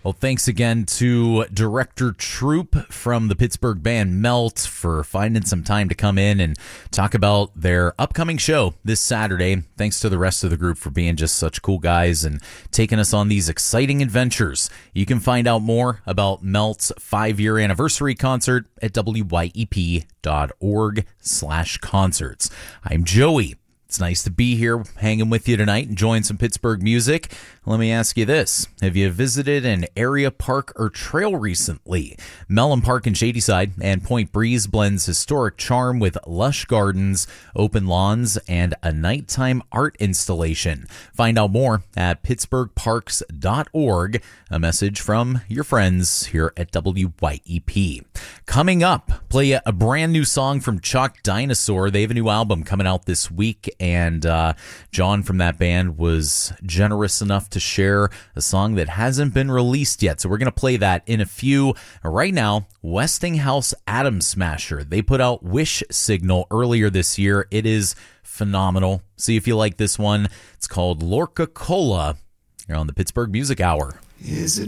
Well, thanks again to Director Troop from the Pittsburgh band Melt for finding some time to come in and talk about their upcoming show this Saturday. Thanks to the rest of the group for being just such cool guys and taking us on these exciting adventures. You can find out more about Melt's 5-year anniversary concert at wyep.org/concerts. I'm Joey. It's nice to be here hanging with you tonight, enjoying some Pittsburgh music. Let me ask you this. Have you visited an area park or trail recently? Mellon Park in Shadyside and Point Breeze blends historic charm with lush gardens, open lawns, and a nighttime art installation. Find out more at pittsburghparks.org. A message from your friends here at WYEP. Coming up, play you a brand new song from Chalk Dinosaur. They have a new album coming out this week, and John from that band was generous enough to share a song that hasn't been released yet. So we're going to play that in a few. Right now, Westinghouse Atom Smasher. They put out Wish Signal earlier this year. It is phenomenal. See if you like this one. It's called Lorca Cola. You're on the Pittsburgh Music Hour. Is it